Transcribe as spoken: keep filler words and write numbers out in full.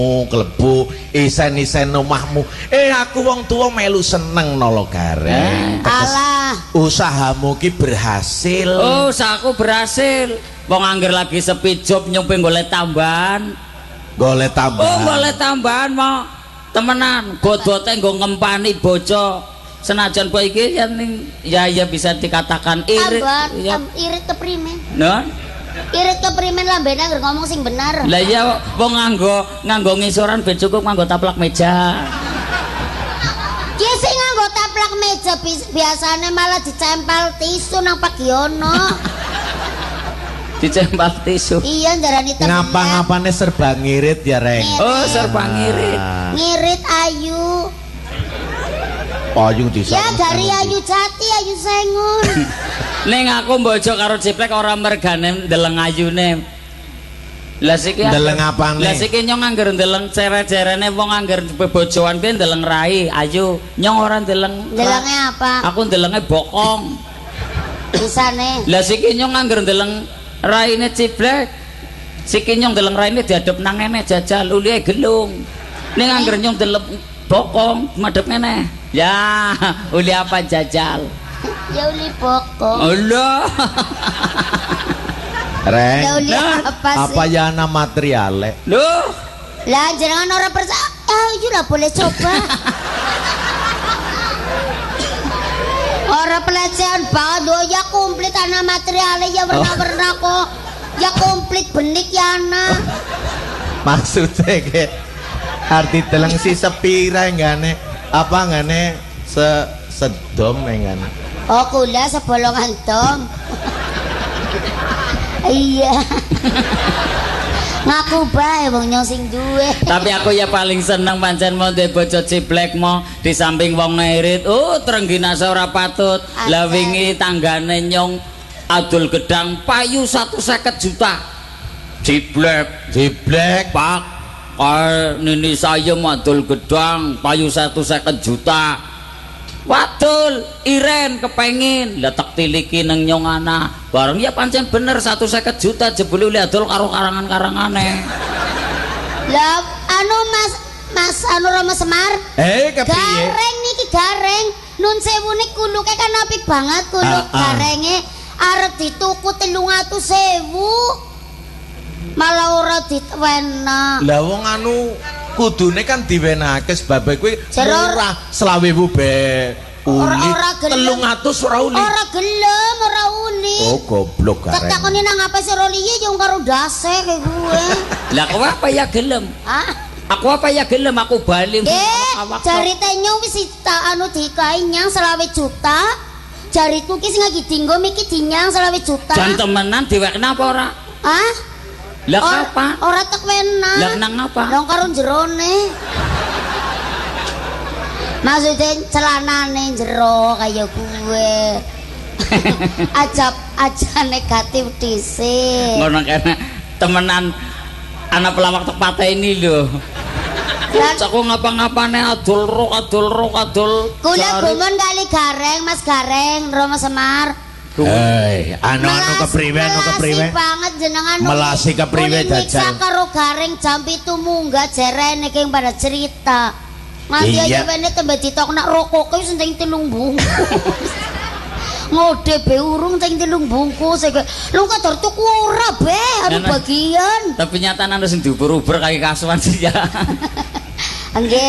klebu isen-isen omahmu. Eh aku wong tua melu seneng nolo gareng. Eh, alah, usahamu ki berhasil. Oh, usahaku berhasil. Wong angger lagi sepi job nyumping golek tambahan. Golek tambahan. Oh, golek tambahan mau temenan. Godote nggo ngempani bojo. Senajan kok iki ya ya bisa dikatakan irit. Tambahan, ya. tam, irit keprimen. Nah. Irit keprimen lambene anggar ngomong sing bener. Lah iya wong nganggo nganggo ngisoran ben cukup nganggo taplak meja. Ki sing nganggo taplak meja biasane malah dicempel tisu nang Pagiono. Dicempel tisu. Iya ndarani temen. Ngapa-ngapane serba ngirit ya, Reng. Ngirit. Oh, serba ngirit. Ngirit ayu. Ayu disa. Ya dari ayu jati, ayu sengon. Ning aku mbojok karo Ciplek ora mergane ndeleng ayune. Lah siki ndeleng apane? Lah siki nyong angger ndeleng cere-cerene wong angger bojoan kuwi ndeleng rai ayu. Nyong ora ndeleng. Ndelenge apa? Aku ndelenge bokong. Bisane. Lah siki nyong angger ndeleng raine Ciplek. Siki nyong ndeleng raine diadep nang ngene jajal ulihe gelung. Ning angger nyong ndeleng bokong madhep ngene. Ya, uli apa jajal? Ya uli bokong. Allah. Reng. Ya uli apa sih? Apa ya ana materiale? Loh. Lah jenengan ora percaya. Ah, iya lah boleh coba. Ora pelecehan banget do ya komplit ana materiale ya warna-warna kok. Ya komplit benik ya ana. Maksudnya kayak arti teleng si sepira enggane apa enggane se sedom enggane. Oh kula sebolongan dom. Iya. Ngaku bae wong nyong sing duwe. Tapi aku ya paling seneng pancen mau duwe bojo Ciplek mau di samping wong ngirit. Oh, trengginase ora patut. Lah wingi tanggane nyong adul gedang payu satu seket juta. Ciplek, Ciplek, Pak. Kae nini saya adul gedang payu satu seket juta. Wadul, Iren kepengin. Lah tak tiliki nang nyong ana. Bareng ya pancen bener satu seket juta jebule li adul karo karangan-karangane. Lah anu Mas Mas anu Rama Semar. Eh kepiye? Gareng niki gareng. Nun sewu niki kuluke kan apik banget kuluk ah, ah. garenge arep dituku telung atus ewu. Malah ora ditwena. Lah wong anu kudune kan diwenake sebab kuwi murah selawe ribu be uli telung atus ora uli. Ora gelem, ora uli. Oh goblok gareng. Tak takoni nang apa sira liye yo karo dase kaya gue. Lah kok apa ya gelem? Hah? Aku apa ya gelem aku bali. Eh, jarite nyong wis tak anu dikai nyang selawe juta. Jariku ki sing lagi dinggo miki dinyang selawe juta. Jan temenan diwekna apa ora? Hah? Lah apa? Ora tek wena. Lah nang apa? Nang karo jerone. Maksudnya celanane jero kaya gue. Ajab aja negatif dhisik. Ngono kene temenan anak pelawak tepat ini lho. Aku ngapa-ngapane adul rok adul rok adul. Kula gumun kali gareng Mas Gareng Rama Semar. Hei, anu-anu kepriwe anu kepriwe. Melasi banget jenengan. Melasi kepriwe jajal. Karo gareng jam pitu munggah jerene iki pada cerita. Mas ya wene tembe ditok nak rokok wis enting telung bungkus. Ngode be urung teng telung bungkus iki. Lu kadar tuku ora be, anu bagian. Tapi nyatane ana sing diuber-uber kaki kasuan sih ya. Nggih.